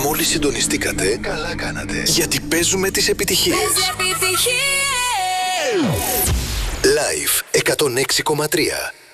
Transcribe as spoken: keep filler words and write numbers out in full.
Μόλις συντονιστήκατε, καλά κάνατε. Γιατί παίζουμε τις επιτυχίες. επιτυχίες. Live εκατόν έξι κόμμα τρία.